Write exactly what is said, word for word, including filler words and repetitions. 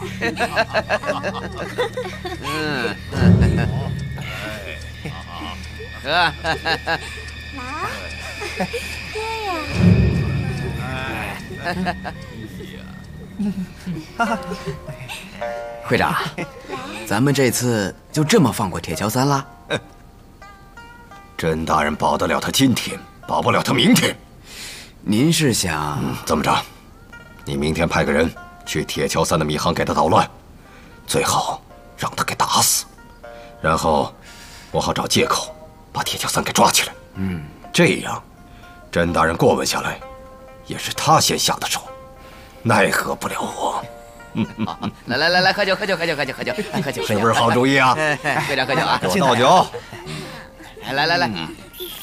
嗯，喝。 来，爹呀！ 会长，咱们这次就这么放过铁桥三了？ 甄大人保得了他今天，保不了他明天。 您是想、 嗯、这么着？你明天派个人去铁桥三的米行给他捣乱，最好让他给打死，然后我好找借口把铁桥三给抓起来。 嗯， 这样，甄大人过问下来，也是他先下的手，奈何不了我。 嗯，来来来来，喝酒喝酒喝酒喝酒喝酒喝酒， 是不是好主意啊？ 会长喝酒啊， 给我倒酒。 来来来来。